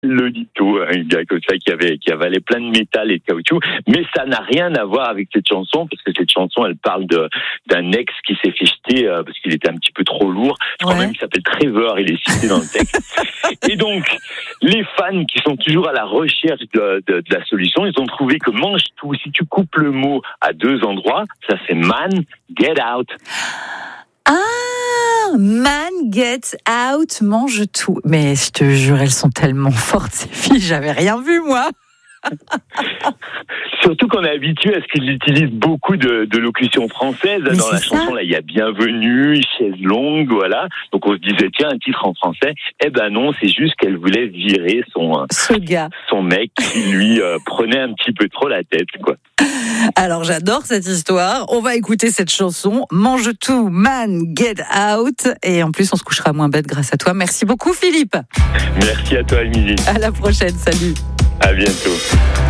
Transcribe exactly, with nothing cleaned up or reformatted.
Lolito, un gars comme ça qui avait qui avalait plein de métal et de caoutchouc, mais ça n'a rien à voir avec cette chanson parce que cette chanson elle parle de d'un ex qui s'est fait jeter euh, parce qu'il était un petit peu trop lourd. Je crois Ouais. même qu'il s'appelle Trevor, il est cité dans le texte. Et donc les fans qui sont toujours à la recherche de, de, de la solution, ils ont trouvé que mange tout, si tu coupes le mot à deux endroits, ça fait man get out. Ah, man get out, mange tout. Mais je te jure, elles sont tellement fortes, ces filles, j'avais rien vu, moi. Surtout qu'on est habitué à ce qu'ils utilisent beaucoup de, de locutions françaises. Mais Dans la c'est chanson, ça. là, il y a bienvenue, chaise longue, voilà. Donc on se disait, tiens, un titre en français. Eh ben non, c'est juste qu'elle voulait virer son, Ce gars. son mec qui lui euh, prenait un petit peu trop la tête, quoi. Alors, j'adore cette histoire. On va écouter cette chanson. Mange tout, man, get out. Et en plus, on se couchera moins bête grâce à toi. Merci beaucoup, Philippe. Merci à toi, Émilie. À la prochaine. Salut. À bientôt.